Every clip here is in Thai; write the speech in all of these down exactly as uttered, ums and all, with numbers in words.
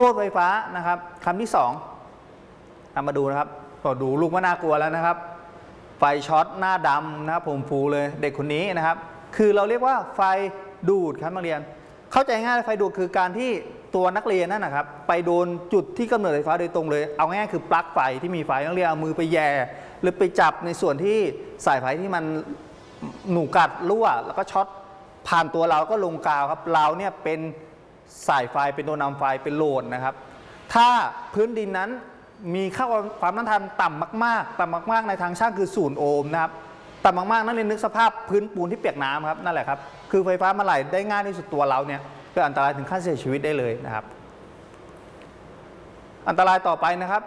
โทษไฟฟ้านะครับคำที่สองนำมาดูนะครับก็ดูลูกว่าน่ากลัวแล้วนะครับไฟช็อตหน้าดำนะครับผมฟูเลยเด็กคนนี้นะครับคือเราเรียกว่าไฟดูดครับนักเรียนเข้าใจง่ายไฟดูดคือการที่ตัวนักเรียนนั่นนะครับไปโดนจุดที่กำเนิดไฟฟ้าโดยตรงเลยเอาง่ายคือปลั๊กไฟที่มีไฟนักเรียนเอามือไปแย่หรือไปจับในส่วนที่สายไฟที่มันหนูกัดรั่วแล้วก็ช็อตผ่านตัวเราก็ลงกาวครับเราเนี่ยเป็นสายไฟเป็นตัวนำไฟเป็นโหลดนะครับถ้าพื้นดินนั้นมีค่าความต้านทานต่ำมากๆต่ำมากๆในทางช่างคือศูนย์โอห์มนะครับต่ำมากๆนั่นเรียนนึกสภาพพื้นปูนที่เปียกน้ำครับนั่นแหละครับคือไฟฟ้ามาไหลได้ง่ายที่สุดตัวเราเนี่ยเกิดอันตรายถึงขั้นเสียชีวิตได้เลยนะครับอันตรายต่อไปนะครับ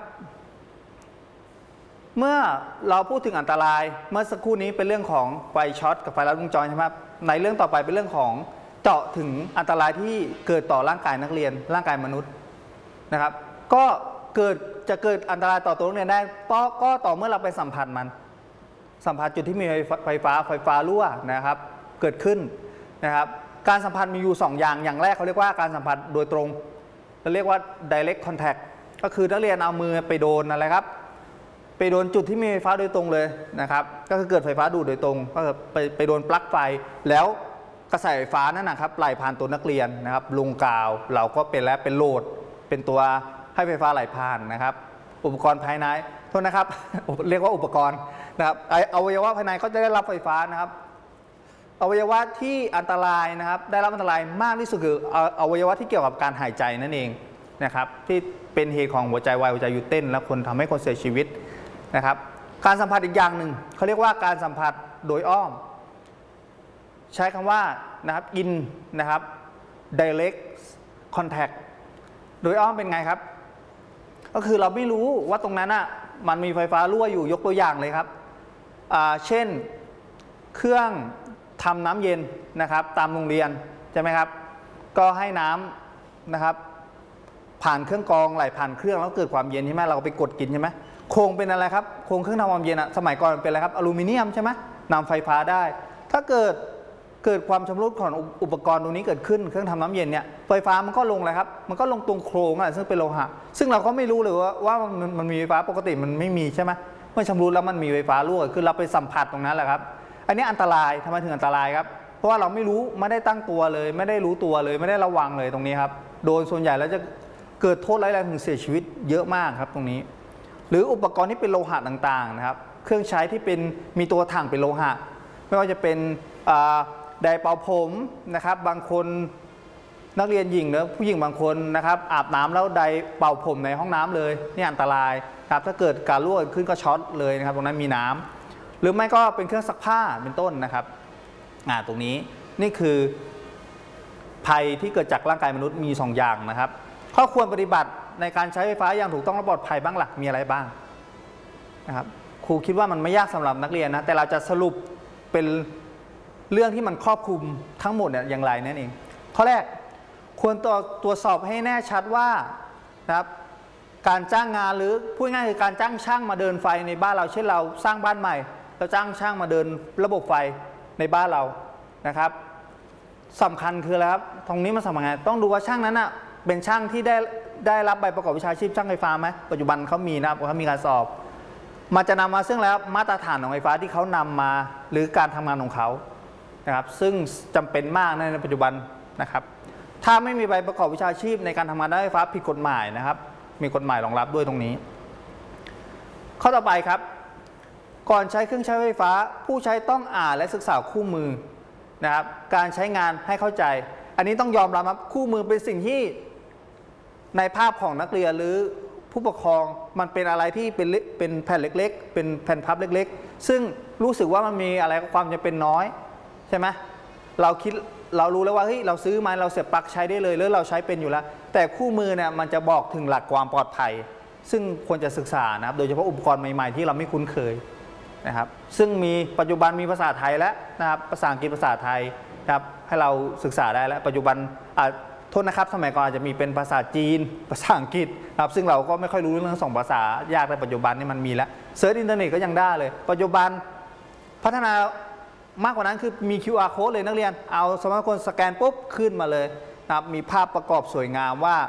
เมื่อเราพูดถึงอันตรายเมื่อสักครู่นี้เป็นเรื่องของไฟช็อตกับไฟลัดวงจรใช่ไหมครับในเรื่องต่อไปเป็นเรื่องของเจาะถึงอันตรายที่เกิดต่อร่างกายนักเรียนร่างกายมนุษย์นะครับก็เกิดจะเกิดอันตรายต่อตัวนักเรียนได้ก็ต่อเมื่อเราไปสัมผัสมันสัมผัสจุดที่มีไฟฟ้าไฟฟ้ารั่วนะครับเกิดขึ้นนะครับการสัมผัสมีอยู่สองอย่างอย่างแรกเขาเรียกว่าการสัมผัสโดยตรงเราเรียกว่า direct contact ก็คือนักเรียนเอามือไปโดนอะไรครับไปโดนจุดที่มีไฟฟ้าโดยตรงเลยนะครับก็คือเกิดไฟฟ้าดูดโดยตรงก็คือไปไปโดนปลั๊กไฟแล้วกระแสไฟฟ้านั่นนะครับไหลผ่านตัวนักเรียนนะครับลงกาวเราก็เป็นแล้วเป็นโหลดเป็นตัวให้ไฟฟ้าไหลผ่านนะครับอุปกรณ์ภายในโทษนะครับเรียกว่าอุปกรณ์นะครับอวัยวะภายในก็จะได้รับไฟฟ้านะครับอวัยวะที่อันตรายนะครับได้รับอันตรายมากที่สุดคืออวัยวะที่เกี่ยวกับการหายใจนั่นเองนะครับที่เป็นเหตุของหัวใจวายหัวใจหยุดเต้นและคนทำให้คนเสียชีวิตนะครับการสัมผัสอีกอย่างหนึ่งเขาเรียกว่าการสัมผัสโดยอ้อมใช้คำว่านะครับ in นะครับ direct contact โดยอ้อมเป็นไงครับก็คือเราไม่รู้ว่าตรงนั้นอ่ะมันมีไฟฟ้ารั่วอยู่ยกตัวอย่างเลยครับเช่นเครื่องทำน้ำเย็นนะครับตามโรงเรียนใช่ไหมครับก็ให้น้ำนะครับผ่านเครื่องกรองไหลผ่านเครื่องแล้วเกิดความเย็นใช่ไหมเราไปกดกินใช่ไหมโครงเป็นอะไรครับโครงเครื่องทำความเย็นอะสมัยก่อนเป็นอะไรครับอลูมิเนียมใช่ไหมนำไฟฟ้าได้ถ้าเกิดเกิดความชำรุดของอุปกรณ์ตรงนี้เกิดขึ้นเครื่องทำน้ำเย็นเนี่ยไฟฟ้ามันก็ลงเลยครับมันก็ลงตรงโครงอะไรซึ่งเป็นโลหะซึ่งเราก็ไม่รู้เลยว่าว่ามันมันมีไฟฟ้าปกติมันไม่มีใช่ไหมเมื่อชำรุดแล้วมันมีไฟฟ้ารั่วคือเราไปสัมผัสตรงนั้นแหละครับอันนี้อันตรายทำไมถึงอันตรายครับเพราะว่าเราไม่รู้ไม่ได้ตั้งตัวเลยไม่ได้รู้ตัวเลยไม่ได้ระวังเลยตรงนี้ครับโดยส่วนใหญ่แล้วจะเกิดโทษร้ายแรงถึงเสียชีวิตเยอะมากครับตรงนี้หรืออุปกรณ์ที่เป็นโลหะต่างๆนะครับเครื่องใช้ที่เป็นมีตัวถังเป็นโลหะไม่ว่าจะเป็นไดร์เป่าผมนะครับบางคนนักเรียนหญิงเนอะผู้หญิงบางคนนะครับอาบน้ำแล้วไดร์เป่าผมในห้องน้ำเลยนี่อันตรายครับถ้าเกิดการรั่วขึ้นก็ช็อตเลยนะครับตรงนั้นมีน้ำหรือไม่ก็เป็นเครื่องซักผ้าเป็นต้นนะครับอ่าตรงนี้นี่คือภัยที่เกิดจากร่างกายมนุษย์มีสองอย่างนะครับข้อควรปฏิบัติในการใช้ไฟฟ้าอย่างถูกต้องและปลอดภัยบ้างหลักมีอะไรบ้างนะครับครูคิดว่ามันไม่ยากสำหรับนักเรียนนะแต่เราจะสรุปเป็นเรื่องที่มันครอบคลุมทั้งหมดเนี่ยอย่างไรนั่นเองข้อแรกควรตัวตรวจสอบให้แน่ชัดว่านะครับการจ้างงานหรือพูดง่ายคือการจ้างช่างมาเดินไฟในบ้านเราเช่นเราสร้างบ้านใหม่เราจ้างช่างมาเดินระบบไฟในบ้านเรานะครับสำคัญคืออะไรครับตรงนี้มันสำคัญต้องดูว่าช่างนั้นอ่ะเป็นช่างที่ได้ได้รับใบประกอบวิชาชีพช่างไฟฟ้าไหมปัจจุบันเขามีนะครับเขามีการสอบมันจะนำมาซึ่งแล้วมาตรฐานของไฟฟ้าที่เขานำมาหรือการทำงานของเขานะครับซึ่งจำเป็นมากในปัจจุบันนะครับถ้าไม่มีใบประกอบวิชาชีพในการทำงานด้านไฟฟ้าผิดกฎหมายนะครับมีกฎหมายรองรับด้วยตรงนี้ข้อต่อไปครับก่อนใช้เครื่องใช้ไฟฟ้าผู้ใช้ต้องอ่านและศึกษาคู่มือนะครับการใช้งานให้เข้าใจอันนี้ต้องยอมรับครับคู่มือเป็นสิ่งที่ในภาพของนักเรียนหรือผู้ปกครองมันเป็นอะไรที่เป็นเป็นแผ่นเล็กๆเป็นแผ่นพับเล็กๆซึ่งรู้สึกว่ามันมีอะไรความจำเป็นน้อยใช่ไหมเราคิดเรารู้แล้วว่าเฮ้ยเราซื้อมาเราเสียบปลั๊กใช้ได้เลยหรือเราใช้เป็นอยู่แล้วแต่คู่มือเนี่ยมันจะบอกถึงหลักความปลอดภัยซึ่งควรจะศึกษานะครับโดยเฉพาะอุปกรณ์ใหม่ๆที่เราไม่คุ้นเคยนะครับซึ่งมีปัจจุบันมีภาษาไทยแล้วนะครับภาษาอังกฤษภาษาไทยนะครับให้เราศึกษาได้แล้วปัจจุบันโทษนะครับสมัยก่อนอาจจะมีเป็นภาษาจีนภาษาอังกฤษนะครับซึ่งเราก็ไม่ค่อยรู้เรื่องสองภาษายากในปัจจุบันนี่มันมีแล้วเซิร์ชอินเทอร์เน็ตก็ยังได้เลยปัจจุบันพัฒนามากกว่านั้นคือมี คิว อาร์ code เลยนักเรียนเอาสมาร์ทโฟนสแกนปุ๊บขึ้นมาเลยนะครับมีภาพประกอบสวยงามว่า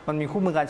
มันมีคู่มือการ